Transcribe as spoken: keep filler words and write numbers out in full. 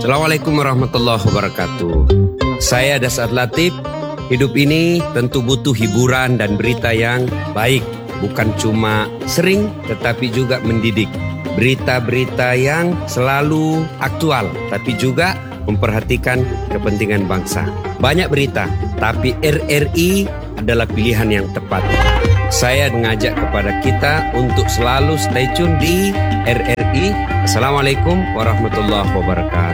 Assalamualaikum warahmatullahi wabarakatuh. Saya Dasar Latif. Hidup ini tentu butuh hiburan dan berita yang baik. Bukan cuma sering tetapi juga mendidik. Berita-berita yang selalu aktual tapi juga memperhatikan kepentingan bangsa. Banyak berita, tapi R R I adalah pilihan yang tepat. Saya mengajak kepada kita untuk selalu stay tune di R R I. Assalamualaikum warahmatullahi wabarakatuh.